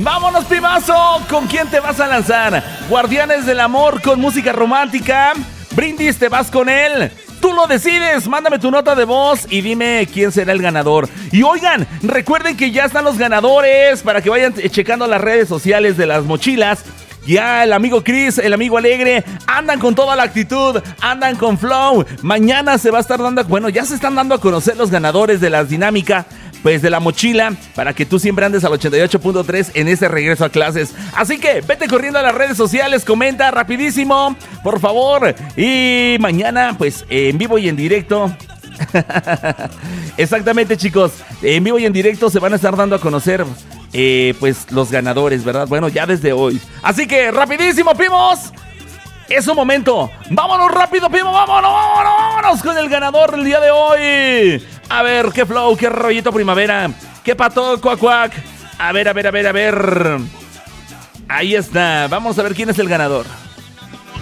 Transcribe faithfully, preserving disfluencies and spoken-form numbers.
Vámonos, primazo. ¿Con quién te vas a lanzar? Guardianes del Amor con música romántica. Brindis, ¿te vas con él? Tú lo decides, mándame tu nota de voz y dime quién será el ganador. Y oigan, recuerden que ya están los ganadores para que vayan checando las redes sociales de las mochilas. Ya el amigo Chris, el amigo Alegre, andan con toda la actitud, andan con flow. Mañana se va a estar dando, bueno, ya se están dando a conocer los ganadores de las dinámicas, pues de la mochila, para que tú siempre andes al ochenta y ocho punto tres en ese regreso a clases. Así que vete corriendo a las redes sociales, comenta rapidísimo, por favor. Y mañana, pues, en vivo y en directo. Exactamente, chicos, en vivo y en directo se van a estar dando a conocer eh, pues los ganadores, ¿verdad? Bueno, ya desde hoy. Así que rapidísimo, primos, es un momento. Vámonos rápido, primo, vámonos, vámonos, vámonos con el ganador del día de hoy. A ver, qué flow, qué rollito primavera, qué pato, cuac, cuac. A ver, a ver, a ver, a ver. Ahí está, vamos a ver quién es el ganador.